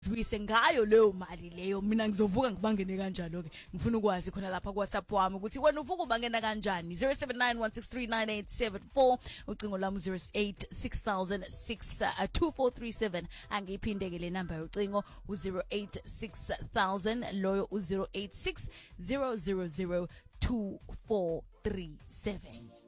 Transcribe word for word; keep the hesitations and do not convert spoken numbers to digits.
Sibuyise ngayo leyo mali leyo mina ngizovuka ngibangene kanjalo ke ngifuna ukwazi khona lapha ku WhatsApp wami ukuthi wena uvuka ubangena kanjani zero seven nine one six three nine eight seven four ucingo lami zero eight six thousand six two four three seven angiphinde ke le number yocingo u zero eight six thousand loyo u zero eight six zero zero zero two four three seven.